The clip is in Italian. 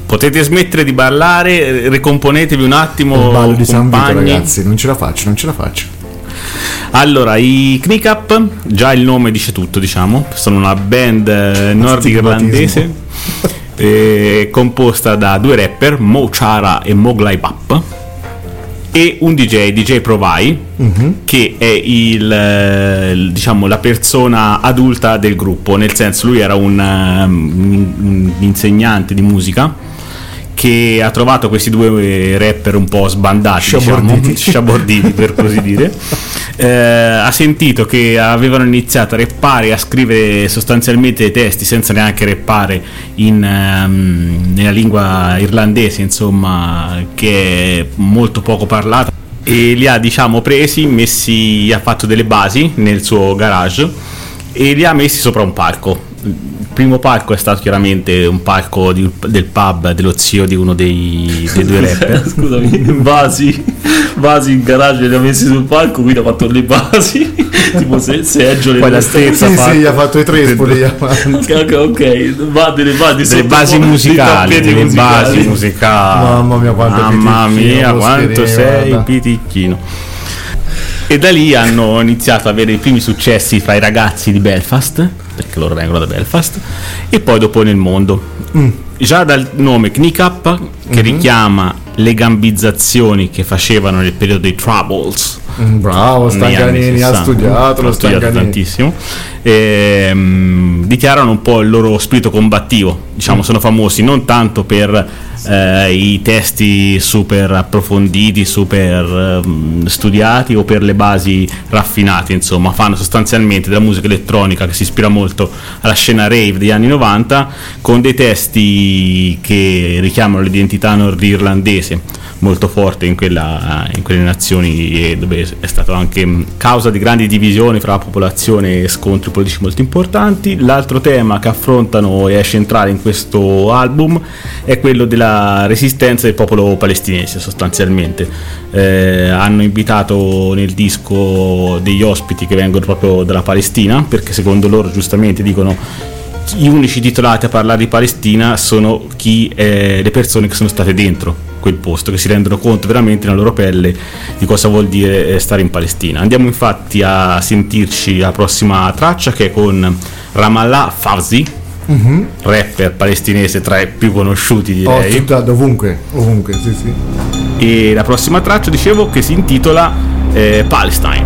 potete smettere di ballare, ricomponetevi un attimo. Il ballo di San Vito, compagni. ragazzi, non ce la faccio. Allora, i Knickup, già il nome dice tutto, diciamo, sono una band nord-irlandese composta da 2 rapper, Mo Chara e Moglai Pap, e un DJ Provai, che è diciamo la persona adulta del gruppo, nel senso lui era un insegnante di musica che ha trovato questi 2 rapper un po' sbandati, sciaborditi per così dire. Ha sentito che avevano iniziato a rappare e a scrivere sostanzialmente dei testi senza neanche rappare nella lingua irlandese, insomma, che è molto poco parlata, e li ha, diciamo, ha fatto delle basi nel suo garage e li ha messi sopra un palco. Il primo palco è stato chiaramente un palco del pub dello zio di uno dei 2 rapper. Scusami, vasi in garage li ha messi sul palco, quindi ha fatto le basi tipo seggiole, poi la stessa sì, ha fatto i trespoli. ok, va delle basi musicali, Mamma mia, quanto sei piticchino. E da lì hanno iniziato ad avere i primi successi fra i ragazzi di Belfast, perché loro vengono da Belfast, e poi dopo nel mondo. Già dal nome Knickup, che richiama le gambizzazioni che facevano nel periodo dei Troubles. Bravo, Stanganini, ha studiato tantissimo. Dichiarano un po' il loro spirito combattivo, diciamo. Sono famosi non tanto per i testi super approfonditi, super studiati, o per le basi raffinate, insomma. Fanno sostanzialmente della musica elettronica che si ispira molto alla scena rave degli anni 90, con dei testi che richiamano l'identità nordirlandese molto forte in quelle nazioni, dove è stato anche causa di grandi divisioni fra la popolazione e scontri politici molto importanti. L'altro tema che affrontano e è centrale in questo album è quello della resistenza del popolo palestinese, sostanzialmente. Hanno invitato nel disco degli ospiti che vengono proprio dalla Palestina, perché secondo loro, giustamente, dicono gli unici titolati a parlare di Palestina sono le persone che sono state dentro quel posto, che si rendono conto veramente nella loro pelle di cosa vuol dire stare in Palestina. Andiamo infatti a sentirci la prossima traccia, che è con Ramallah Fawzi, rapper palestinese tra i più conosciuti, direi. Ovunque, sì. E la prossima traccia, dicevo, che si intitola Palestine.